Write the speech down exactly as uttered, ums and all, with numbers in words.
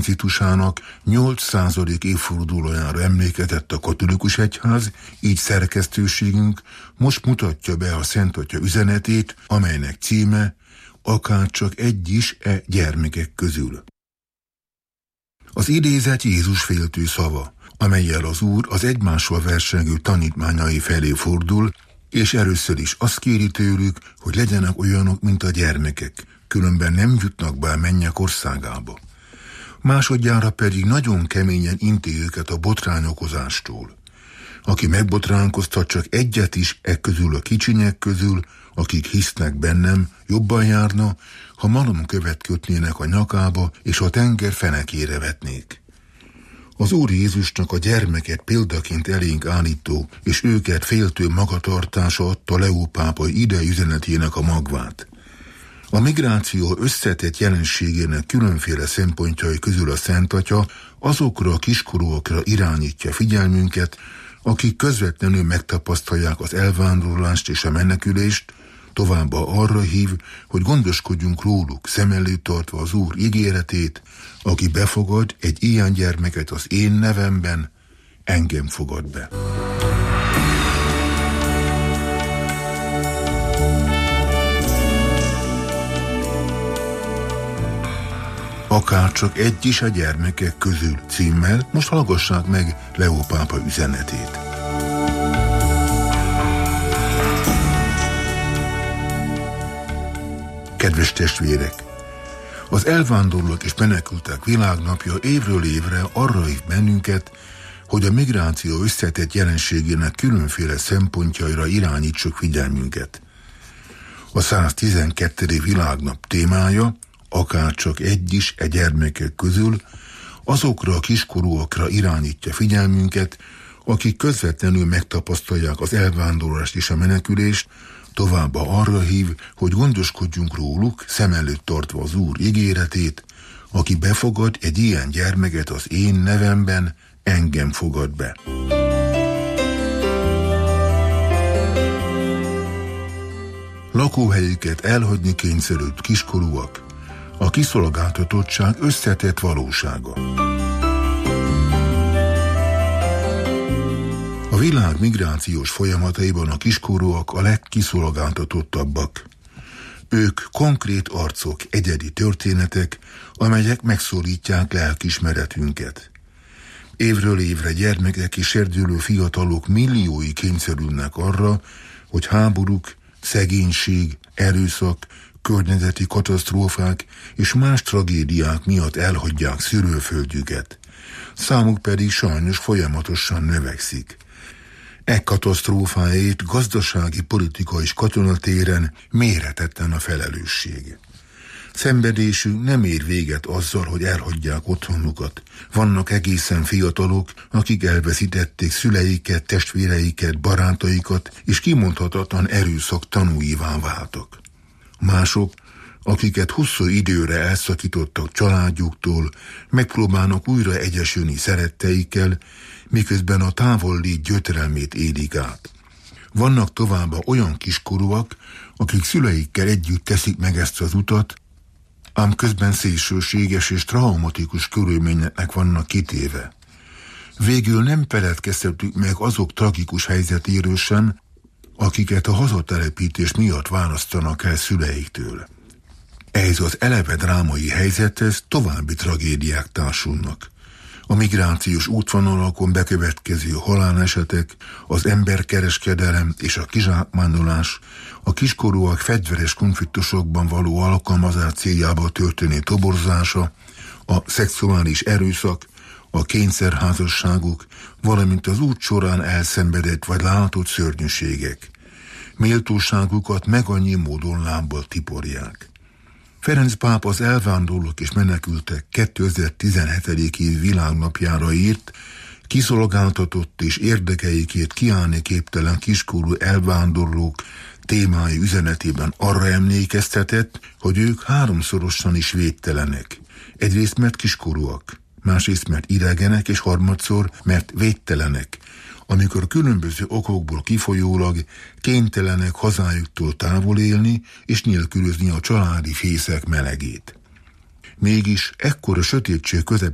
tranzitusának nyolcszázadik évfordulójára emlékezett a katolikus egyház, így szerkesztőségünk most mutatja be a Szent Atya üzenetét, amelynek címe Akárcsak egy is e gyermekek közül. Az idézet Jézus féltő szava, amellyel az Úr az egymással versengő tanítmányai felé fordul, és először is azt kéri tőlük, hogy legyenek olyanok, mint a gyermekek, különben nem jutnak be a mennyek országába. Másodjára pedig nagyon keményen inti őket a botrányokozástól. Aki megbotránkoztat csak egyet is e közül a kicsinyek közül, akik hisznek bennem, jobban járna, ha malomkövet kötnének a nyakába, és a tenger fenekére vetnék. Az Úr Jézusnak a gyermeket példaként elénk állító, és őket féltő magatartása adta Leó pápa idei üzenetének a magvát. A migráció összetett jelenségének különféle szempontjai közül a Szent Atya azokra a kiskorúakra irányítja figyelmünket, akik közvetlenül megtapasztalják az elvándorlást és a menekülést, továbbá arra hív, hogy gondoskodjunk róluk, szem előtt tartva az Úr ígéretét, aki befogad egy ilyen gyermeket az én nevemben, engem fogad be. Akárcsak egy is a gyermekek közül címmel most hallgassák meg Leó pápa üzenetét. Kedves testvérek! Az elvándorlók és menekültek világnapja évről évre arra hív bennünket, hogy a migráció összetett jelenségének különféle szempontjaira irányítsuk figyelmünket. A száztizenkettedik világnap témája, akárcsak egy is e gyermekek közül, azokra a kiskorúakra irányítja figyelmünket, akik közvetlenül megtapasztalják az elvándorlást és a menekülést, továbbá arra hív, hogy gondoskodjunk róluk, szem előtt tartva az Úr ígéretét, aki befogad egy ilyen gyermeket az én nevemben, engem fogad be. Lakóhelyüket elhagyni kényszerült kiskorúak, a kiszolgáltatottság összetett valósága. A világ migrációs folyamataiban a kiskorúak a legkiszolgáltatottabbak. Ők konkrét arcok, egyedi történetek, amelyek megszólítják lelkiismeretünket. Évről évre gyermekek és serdülő fiatalok milliói kényszerülnek arra, hogy háborúk, szegénység, erőszak, környezeti katasztrófák és más tragédiák miatt elhagyják szülőföldjüket. Számuk pedig sajnos folyamatosan növekszik. E katasztrófáért gazdasági, politika és katonatéren méretetlen a felelősség. Szenvedésük nem ér véget azzal, hogy elhagyják otthonukat. Vannak egészen fiatalok, akik elveszítették szüleiket, testvéreiket, barátaikat, és kimondhatatlan erőszak tanúivá váltak. Mások, akiket hosszú időre elszakítottak családjuktól, megpróbálnak újra egyesülni szeretteikkel, miközben a távolléт gyötrelmét élik át. Vannak továbbá olyan kiskorúak, akik szüleikkel együtt teszik meg ezt az utat, ám közben szélsőséges és traumatikus körülményeknek vannak kitéve. Végül nem feledkeztetük meg azok tragikus helyzetéről sem, akiket a hazatelepítés miatt választanak el szüleiktől. Ehhez az eleve drámai helyzethez további tragédiák társulnak. A migrációs útvonalakon bekövetkező halálesetek, az emberkereskedelem és a kizsákmányolás, a kiskorúak fegyveres konfliktusokban való alkalmazás céljába történő toborzása, a szexuális erőszak, a kényszerházasságok, valamint az út során elszenvedett vagy látott szörnyűségek. Méltóságukat meg annyi módon lábbal tiporják. Ferenc pápa az elvándorlók és menekültek kétezer-tizenhetedik év világnapjára írt, kiszolgáltatott és érdekeikért kiállni képtelen kiskorú elvándorlók témái üzenetében arra emlékeztetett, hogy ők háromszorosan is védtelenek. Egyrészt mert kiskorúak, másrészt mert idegenek, és harmadszor mert védtelenek, amikor különböző okokból kifolyólag kénytelenek hazájuktól távol élni és nélkülözni a családi fészek melegét. Mégis ekkora sötétség közepette